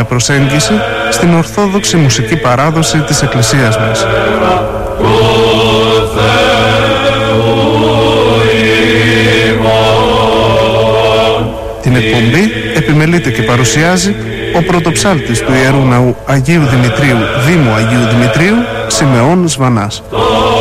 καινούργια προσέγγιση στην ορθόδοξη μουσική παράδοση της Εκκλησίας μας. Την εκπομπή επιμελείται και παρουσιάζει ο πρωτοψάλτης του Ιερού Ναού Αγίου Δημητρίου, Δήμου Αγίου Δημητρίου, Σιμεών Σβανάς.